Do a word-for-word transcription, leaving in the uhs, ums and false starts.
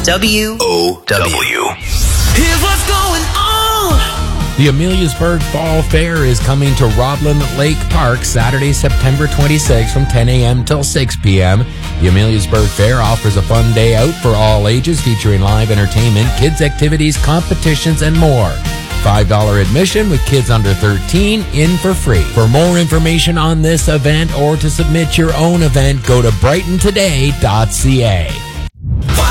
W O W. Here's what's going on. The Ameliasburg Fall Fair is coming to Roblin Lake Park Saturday, September twenty-sixth from ten a.m. till six p.m. The Ameliasburg Fair offers a fun day out for all ages featuring live entertainment, kids' activities, competitions, and more. five dollars admission with kids under thirteen in for free. For more information on this event or to submit your own event, go to brighton today dot c a.